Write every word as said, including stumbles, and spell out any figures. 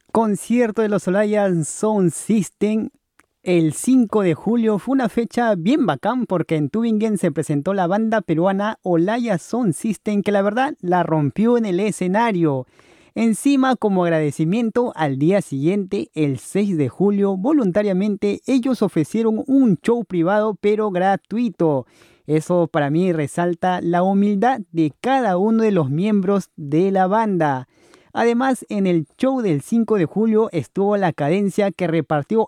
Concierto de los Olaya Sound System el cinco de julio fue una fecha bien bacán porque en Tübingen se presentó la banda peruana Olaya Sound System que la verdad la rompió en el escenario. Encima, como agradecimiento, al día siguiente, el seis de julio, voluntariamente ellos ofrecieron un show privado pero gratuito. Eso para mí resalta la humildad de cada uno de los miembros de la banda. Además, en el show del cinco de julio estuvo la Cadencia que repartió